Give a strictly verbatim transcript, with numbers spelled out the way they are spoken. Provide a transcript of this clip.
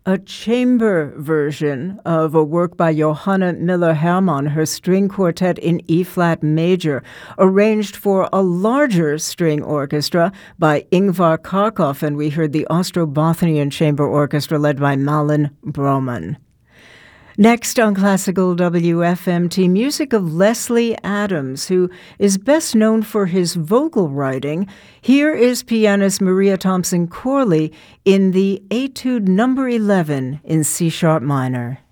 a chamber version of a work by Johanna Müller-Hermann, her string quartet in E-flat major, arranged for a larger string orchestra by Ingvar Kharkov, and we heard the Ostrobothnian Chamber Orchestra led by Malin Broman. Next on Classical W F M T, music of Leslie Adams, who is best known for his vocal writing. Here is pianist Maria Thompson Corley in the Etude number eleven in C-sharp minor.